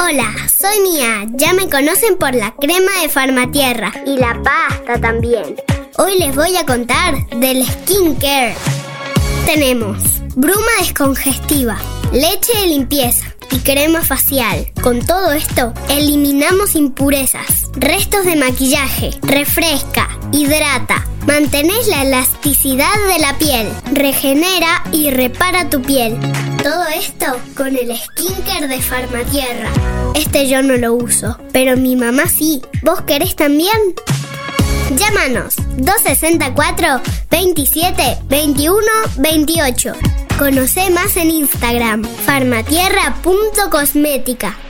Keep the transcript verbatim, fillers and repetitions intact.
Hola, soy Mía. Ya me conocen por la crema de Farmatierra y la pasta también. Hoy les voy a contar del skincare. Tenemos bruma descongestiva, leche de limpieza y crema facial. Con todo esto, eliminamos impurezas, restos de maquillaje, refresca, hidrata, mantenés la elasticidad de la piel, regenera y repara tu piel. Todo esto con el skincare de Farmatierra. Este yo no lo uso, pero mi mamá sí. ¿Vos querés también? Llámanos dos seis cuatro, veintisiete, veintiuno, veintiocho. Conocé más en Instagram, farmatierra punto cosmética.